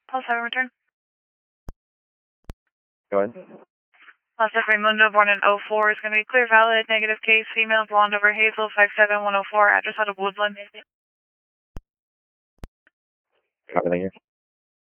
Pulse 7 return. Go ahead. Last Raimundo, born in 04, is going to be clear, valid, negative case, female, blonde over hazel, 57104, address out of Woodland. Copy, thank you.